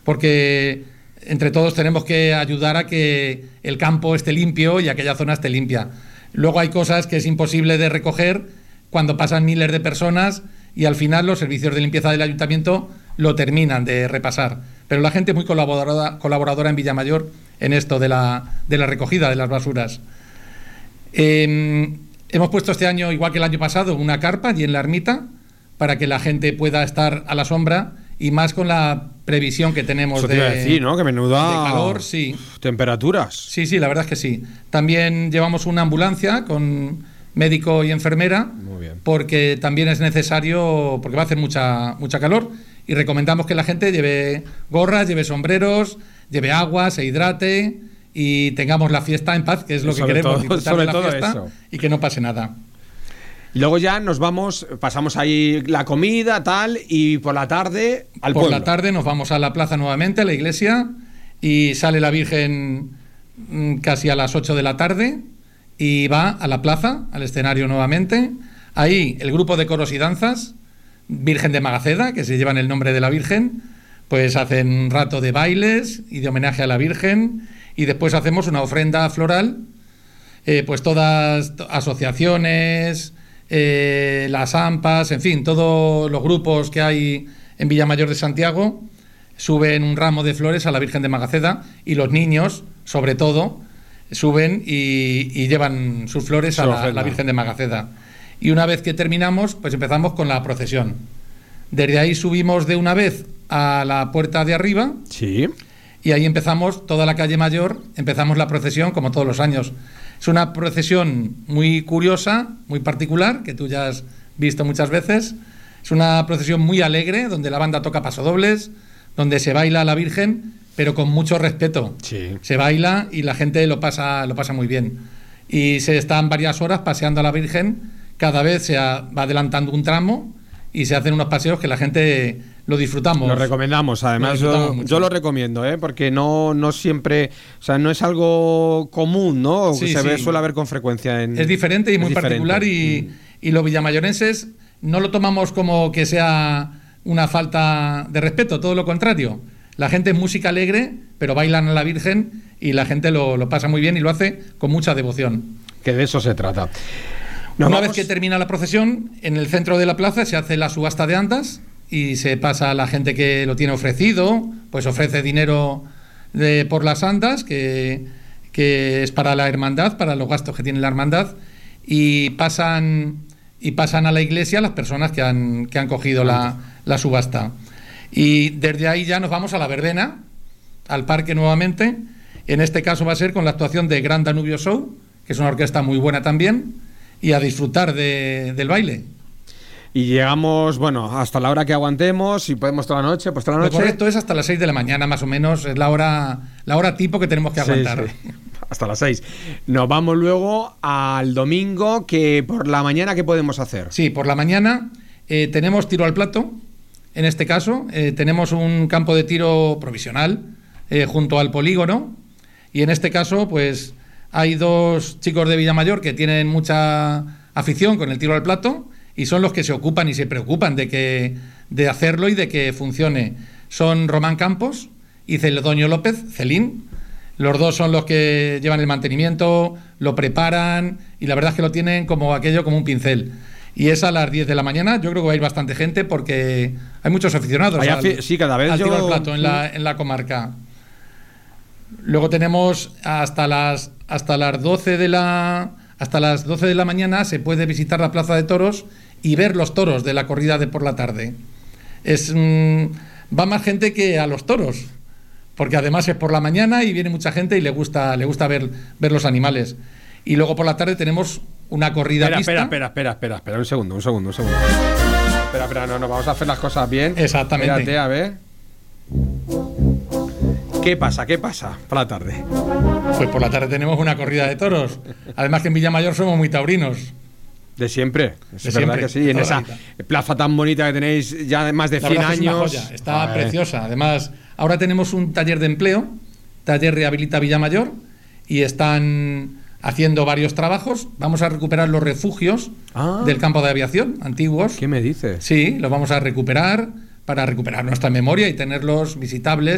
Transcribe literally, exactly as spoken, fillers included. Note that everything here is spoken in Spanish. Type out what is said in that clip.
porque entre todos tenemos que ayudar a que el campo esté limpio y aquella zona esté limpia. Luego hay cosas que es imposible de recoger cuando pasan miles de personas y al final los servicios de limpieza del ayuntamiento lo terminan de repasar. Pero la gente es muy colaboradora, colaboradora en Villamayor en esto de la, de la recogida de las basuras. Eh, hemos puesto este año, igual que el año pasado, una carpa allí en la ermita para que la gente pueda estar a la sombra y más con la previsión que tenemos. Eso de, te iba a decir, ¿no? Que menuda de calor, sí. Temperaturas. Sí, sí, la verdad es que sí. También llevamos una ambulancia con médico y enfermera. Muy bien. Porque también es necesario, porque va a hacer mucha, mucha calor y recomendamos que la gente lleve gorras, lleve sombreros, lleve agua, se hidrate y tengamos la fiesta en paz, que es lo que queremos, todo, disfrutar sobre de la todo fiesta eso. Y que no pase nada. Y luego ya nos vamos, pasamos ahí la comida, tal, y por la tarde al Por pueblo. la tarde nos vamos a la plaza nuevamente, a la iglesia, y sale la Virgen mm, casi a las ocho de la tarde y va a la plaza, al escenario nuevamente. Ahí el grupo de coros y danzas, Virgen de Magaceda, que se llevan el nombre de la Virgen, pues hacen un rato de bailes y de homenaje a la Virgen, y después hacemos una ofrenda floral, eh, pues todas asociaciones, eh, las AMPAs, en fin, todos los grupos que hay en Villamayor de Santiago suben un ramo de flores a la Virgen de Magaceda, y los niños, sobre todo, suben y, y llevan sus flores a la, la Virgen de Magaceda. Y una vez que terminamos, pues empezamos con la procesión. Desde ahí subimos de una vez a la puerta de arriba. Sí. Y ahí empezamos toda la calle Mayor, empezamos la procesión como todos los años. Es una procesión muy curiosa, muy particular, que tú ya has visto muchas veces. Es una procesión muy alegre, donde la banda toca pasodobles, donde se baila a la Virgen, pero con mucho respeto. Sí. Se baila y la gente lo pasa, lo pasa muy bien. Y se están varias horas paseando a la Virgen, cada vez se va adelantando un tramo y se hacen unos paseos que la gente lo disfrutamos. Lo recomendamos, además lo yo, yo lo recomiendo, ¿eh? Porque no, no siempre, o sea, no es algo común, ¿no? Sí, se ve, sí. suele haber con frecuencia en... Es diferente y es muy diferente. particular y, y los villamayorenses no lo tomamos como que sea una falta de respeto, todo lo contrario. La gente es música alegre, pero bailan a la Virgen y la gente lo, lo pasa muy bien y lo hace con mucha devoción. Que de eso se trata. Una vamos... vez que termina la procesión, en el centro de la plaza se hace la subasta de andas y se pasa a la gente que lo tiene ofrecido, pues ofrece dinero de, por las andas, que, que es para la hermandad, para los gastos que tiene la hermandad, y pasan, y pasan a la iglesia las personas que han, que han cogido la, la subasta. Y desde ahí ya nos vamos a la verbena, al parque nuevamente. En este caso va a ser con la actuación de Gran Danubio Show, que es una orquesta muy buena también, y a disfrutar de, del baile. Y llegamos, bueno, hasta la hora que aguantemos, si podemos toda la noche, pues toda la noche. Lo correcto es hasta las seis de la mañana, más o menos, es la hora, la hora tipo que tenemos que aguantar. Sí, sí. Hasta las seis. Nos vamos luego al domingo, que por la mañana, ¿qué podemos hacer? Sí, por la mañana eh, tenemos tiro al plato. En este caso, eh, tenemos un campo de tiro provisional eh, junto al polígono. Y en este caso, pues hay dos chicos de Villamayor que tienen mucha afición con el tiro al plato y son los que se ocupan y se preocupan de, que, de hacerlo y de que funcione. Son Román Campos y Celedonio López, Celín. Los dos son los que llevan el mantenimiento, lo preparan y la verdad es que lo tienen como aquello, como un pincel. Y es a las diez de la mañana. Yo creo que va a ir bastante gente porque hay muchos aficionados al, al, sí, cada vez al tiro yo... al plato en la, en la comarca. Luego tenemos hasta las hasta las doce de la hasta las doce de la mañana se puede visitar la Plaza de Toros y ver los toros de la corrida de por la tarde. Es mmm, va más gente que a los toros, porque además es por la mañana y viene mucha gente y le gusta le gusta ver ver los animales. Y luego por la tarde tenemos una corrida espera, pista. Espera, espera, espera, espera, espera, un segundo, un segundo, un segundo. Espera, espera, no, no, vamos a hacer las cosas bien. Exactamente. Espérate, a ver. ¿Qué pasa? ¿Qué pasa por la tarde? Pues por la tarde tenemos una corrida de toros. Además que en Villamayor somos muy taurinos. De siempre, es de verdad siempre, que sí. En esa plaza tan bonita que tenéis ya de más de la cien verdad años. Es una joya, está Ay. preciosa. Además, ahora tenemos un taller de empleo, taller Rehabilita Villamayor, y están haciendo varios trabajos. Vamos a recuperar los refugios ah. del campo de aviación antiguos. ¿Qué me dices? Sí, los vamos a recuperar para recuperar nuestra memoria y tenerlos visitables